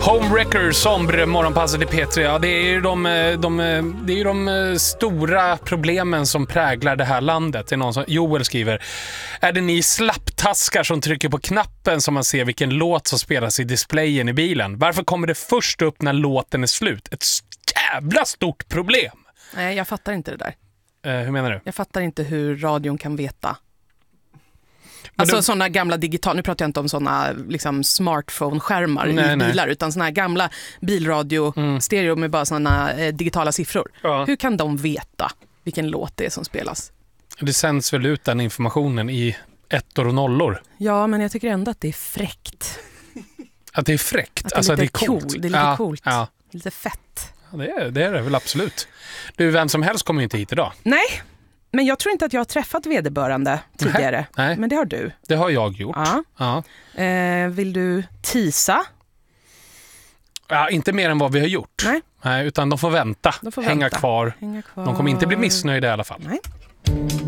Homewrecker, Sombre, morgonpasset i P3. Ja, det är ju de stora problemen som präglar det här landet. Det är någon som, Joel skriver: är det ni slapptaskar som trycker på knappen som man ser vilken låt som spelas i displayen i bilen? Varför kommer det först upp när låten är slut? Ett jävla stort problem. Nej, jag fattar inte det där. Hur menar du? Jag fattar inte hur radion kan veta. Alltså sådana gamla nu pratar jag inte om sådana liksom smartphone-skärmar i bilar, utan sådana här gamla bilradio, stereo med bara sådana digitala siffror. Ja. Hur kan de veta vilken låt det är som spelas? Det sänds väl ut den informationen i ettor och nollor. Ja, men jag tycker ändå att det är fräckt. Att det är fräckt? Att det är alltså lite det är coolt. Det är lite coolt. Ja. Lite fett. Ja, det är det väl absolut. Du, vem som helst kommer ju inte hit idag. Nej. Men jag tror inte att jag har träffat vederbörande tidigare. Nej. Men det har du. Det har jag gjort. Ja. Vill du teasa? Ja, inte mer än vad vi har gjort. Nej, utan de får vänta. Hänga kvar. De kommer inte bli missnöjda i alla fall. Nej.